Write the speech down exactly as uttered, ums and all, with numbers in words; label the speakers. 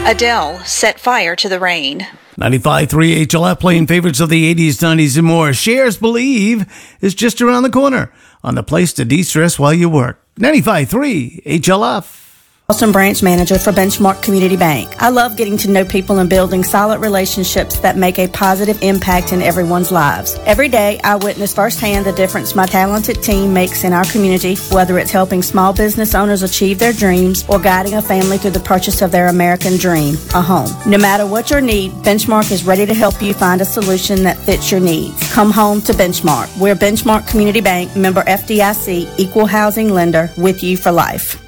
Speaker 1: Adele, Set Fire to the Rain.
Speaker 2: ninety-five point three H L F playing favorites of the eighties, nineties, and more. Cher's Believe is just around the corner on the place to de-stress while you work. ninety-five point three H L F.
Speaker 3: Austin Branch Manager for Benchmark Community Bank. I love getting to know people and building solid relationships that make a positive impact in everyone's lives. Every day, I witness firsthand the difference my talented team makes in our community, whether it's helping small business owners achieve their dreams or guiding a family through the purchase of their American dream, a home. No matter what your need, Benchmark is ready to help you find a solution that fits your needs. Come home to Benchmark. We're Benchmark Community Bank, member F D I C, equal housing lender, with you for life.